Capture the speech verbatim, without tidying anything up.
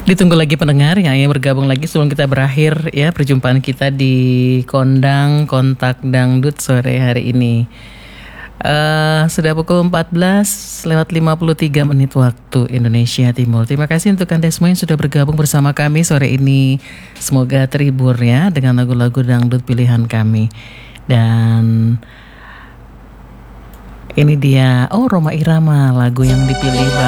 Ditunggu lagi pendengar yang ingin bergabung lagi sebelum kita berakhir ya perjumpaan kita di Kondang Kontak Dangdut sore hari ini. Uh, sudah pukul empat belas lewat lima puluh tiga menit waktu Indonesia Timur. Terima kasih untuk Anda semua yang sudah bergabung bersama kami sore ini. Semoga terhibur ya dengan lagu-lagu dangdut pilihan kami. Dan ini dia, oh Rhoma Irama, lagu yang dipilih Bang